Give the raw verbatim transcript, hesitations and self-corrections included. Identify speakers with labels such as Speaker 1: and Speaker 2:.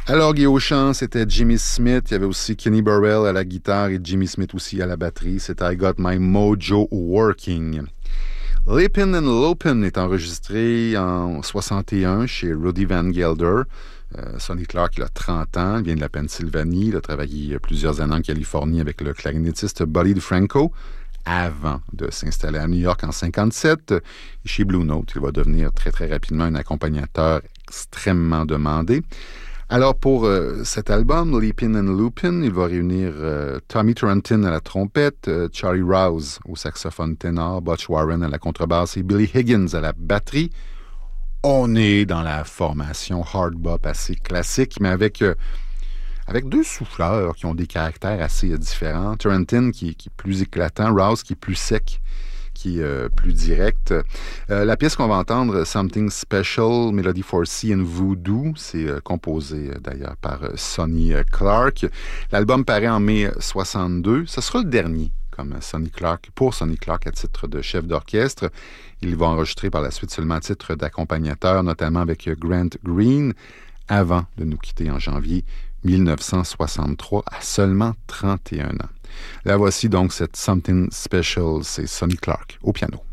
Speaker 1: À l'orgue et au chant, c'était Jimmy Smith. Il y avait aussi Kenny Burrell à la guitare et Jimmy Smith aussi à la batterie. C'était I Got My Mojo Working. Leapin' and Lopin' est enregistré en soixante et un chez Rudy Van Gelder. Euh, Sonny Clark, il a trente ans, il vient de la Pennsylvanie. Il a travaillé plusieurs années en Californie avec le clarinettiste Buddy DeFranco avant de s'installer à New York en cinquante-sept. Chez Blue Note, il va devenir très très rapidement un accompagnateur extrêmement demandé. Alors, pour euh, cet album, Leapin' and Loopin', il va réunir euh, Tommy Turrentin à la trompette, euh, Charlie Rouse au saxophone ténor, Butch Warren à la contrebasse et Billy Higgins à la batterie. On est dans la formation hard bop assez classique, mais avec, euh, avec deux souffleurs qui ont des caractères assez euh, différents. Turrentin qui, qui est plus éclatant, Rouse qui est plus sec, qui est euh, plus direct. Euh, la pièce qu'on va entendre, Something Special, Melody for Sea and Voodoo, c'est euh, composé euh, d'ailleurs par euh, Sonny euh, Clark. L'album paraît en mai soixante-deux. Ce sera le dernier comme Sonny Clark, pour Sonny Clark à titre de chef d'orchestre. Il va enregistrer par la suite seulement à titre d'accompagnateur, notamment avec Grant Green, avant de nous quitter en janvier mille neuf cent soixante-trois à seulement trente et un ans. Là voici donc cette Something Special, c'est Sonny Clark au piano.